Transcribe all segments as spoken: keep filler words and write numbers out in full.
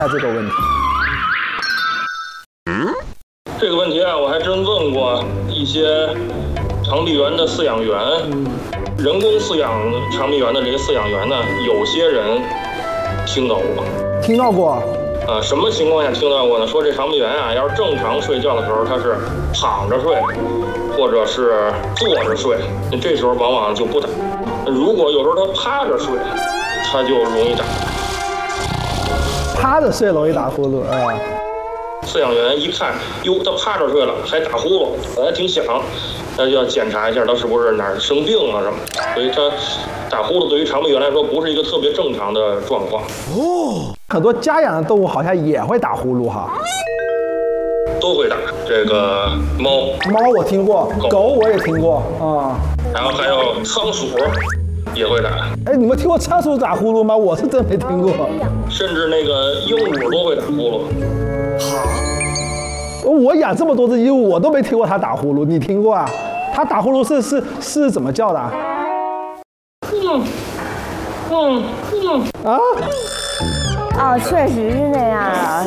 这个问题。 这个问题啊，我还真问过一些长臂猿的饲养员，人工饲养长臂猿的这些饲养员呢，有些人听到过。 听到过。 啊，什么情况下听到过呢？说这长臂猿啊，要是正常睡觉的时候，它是躺着睡，或者是坐着睡，那这时候往往就不打。如果有时候它趴着睡，它就容易打。 趴着睡容易打呼噜啊。呃饲养员一看，哟，他趴着睡了，还打呼噜，还挺响，那就要检查一下他是不是哪儿生病了什么。所以他打呼噜对于长臂猿来说不是一个特别正常的状况。 哦，很多家养的动物好像也会打呼噜哈。 都会打，这个猫， 猫我听过，狗, 狗我也听过啊、 嗯。然后还有仓鼠也会打。 哎，你们听过仓鼠打呼噜吗？我是真没听过。 甚至那个鹦鹉都会打呼噜。 我养这么多只鹦鹉，我都没听过它打呼噜，你听过啊？它打呼噜是是是怎么叫的、啊？嗯嗯嗯啊？哦，确实是那样啊。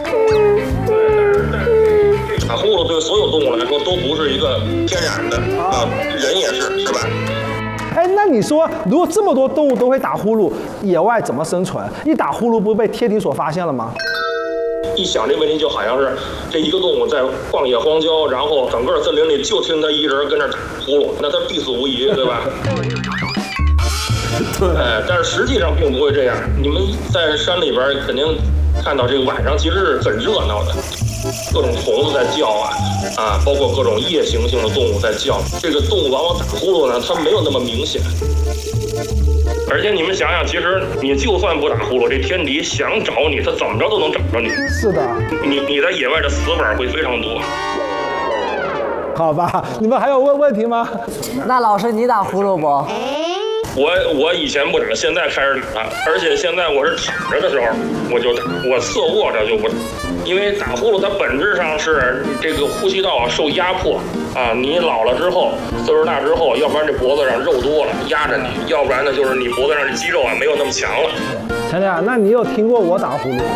打呼噜对所有动物来说都不是一个天然的啊，人也是，是吧？ 哎，那你说，如果这么多动物都会打呼噜，野外怎么生存？一打呼噜不是被天敌所发现了吗？ 一想这问题，就好像是这一个动物在旷野荒郊，然后整个森林里就听它一人跟那打呼噜，那它必死无疑，对吧？ 对。 哎，但是实际上并不会这样。你们在山里边肯定看到，这个晚上其实是很热闹的，各种虫子在叫啊啊，包括各种夜行性的动物在叫。这个动物往往打呼噜呢，它没有那么明显。而且你们想想，其实你就算不打呼噜，这天敌想找你，他怎么着都能找着你。 是的， 你你在野外的死板会非常多。 好吧，你们还有问问题吗？ 那老师你打呼噜不？ 我我以前不打，现在开始打，而且现在我是躺着的时候我就打，我侧卧着就不打。因为打呼噜它本质上是这个呼吸道受压迫啊，你老了之后，岁数大之后，要不然这脖子上肉多了压着你，要不然呢就是你脖子上的肌肉啊没有那么强了。 强强，那你有听过我打呼噜？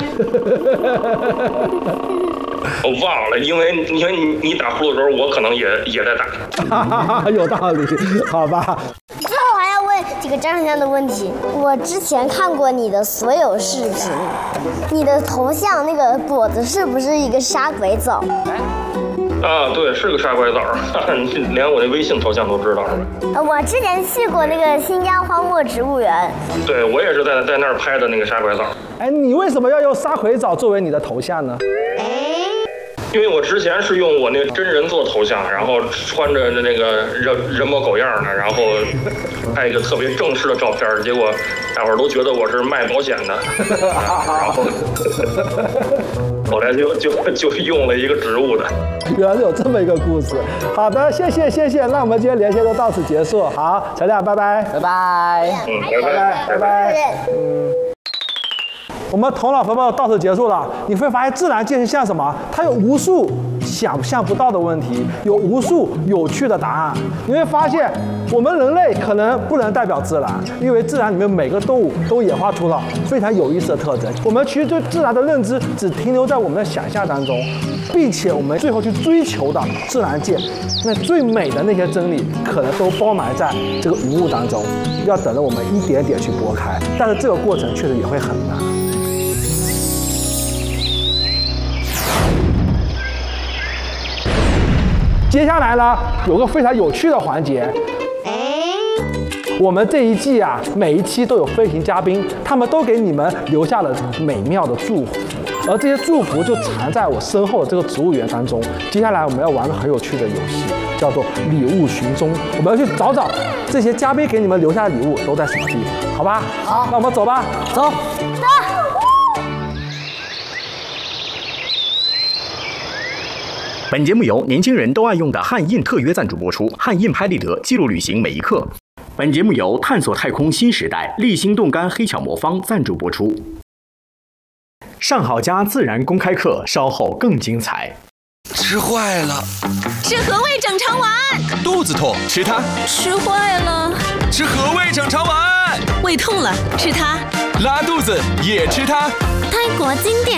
我忘了，因为因为你你打呼噜的时候，我可能也也在打。 有道理，好吧。 最后还要问几个张强强的问题。我之前看过你的所有视频，你的头像那个脖子是不是一个杀鬼枣？ 啊，对，是个杀鬼枣，连我那微信头像都知道。 呃，我之前去过那个新疆荒漠植物园， 对我也是在在那儿拍的那个杀鬼枣。 哎，你为什么要用杀鬼枣作为你的头像呢？ 因为我之前是用我那真人做头像，然后穿着那个人人模狗样的，然后拍一个特别正式的照片，结果大伙儿都觉得我是卖保险的，然后后来就就就用了一个植物的。 原来是有这么一个故事。好的，谢谢谢谢，那我们今天连线就到此结束。好，乔亮，拜拜， 拜拜， 嗯，拜拜， 拜拜，嗯。我们头脑风暴到此结束了。你会发现，自然界是像什么？它有无数想象不到的问题，有无数有趣的答案。你会发现，我们人类可能不能代表自然，因为自然里面每个动物都演化出了非常有意思的特征。我们其实对自然的认知只停留在我们的想象当中，并且我们最后去追求的自然界那最美的那些真理，可能都包埋在这个云雾当中，要等着我们一点点去拨开。但是这个过程确实也会很难。接下来呢，有个非常有趣的环节。我们这一季啊，每一期都有飞行嘉宾，他们都给你们留下了美妙的祝福，而这些祝福就藏在我身后的这个植物园当中。接下来我们要玩个很有趣的游戏，叫做礼物寻踪。我们要去找找这些嘉宾给你们留下的礼物都在什么地方，好吧？ 好， 那我们走吧， 走。 本节目由年轻人都爱用的汉印特约赞助播出，汉印拍立得，记录旅行每一刻。本节目由探索太空新时代立新冻干黑巧魔方赞助播出。上好佳自然公开课稍后更精彩。 吃坏了， 吃和味整肠丸。 肚子痛，吃它。 吃坏了， 吃和味整肠丸。 胃痛了，吃它。 拉肚子也吃它。 泰国经典